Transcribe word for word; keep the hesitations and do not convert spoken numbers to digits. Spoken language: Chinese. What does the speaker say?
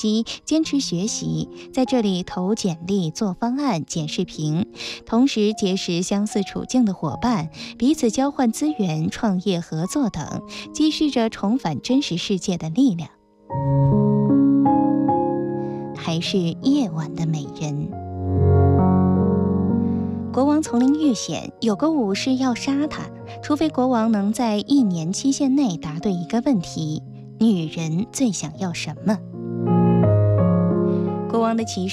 析，坚持学习，在这里投简历、做方案、剪视频，同时结识相似处境的伙伴，彼此交换资源、创业合作等，积蓄着重返真实世界的力量。还是夜晚的美人。国王丛林遇险，有个武士要杀他，除非国王能在一年期限内答对一个问题：女人最想要什么？国王的骑士